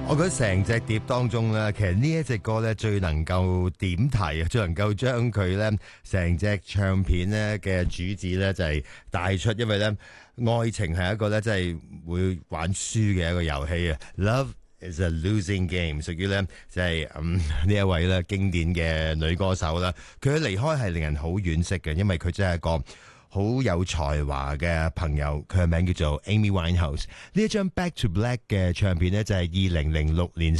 我覺得成隻碟當中咧，其實呢一隻歌咧最能夠點題啊，最能夠將佢咧成隻唱片咧嘅主旨咧就係帶出，因為咧愛情係一個咧即係會玩輸嘅一個遊戲啊。Love is a losing game， 屬於咧就係呢一位咧經典嘅女歌手啦。佢嘅離開係令人好惋惜嘅，因為佢真係一個好有才華嘅朋友，佢嘅名叫做 Amy Winehouse。呢一張 Back to Black 嘅唱片呢，就係2006年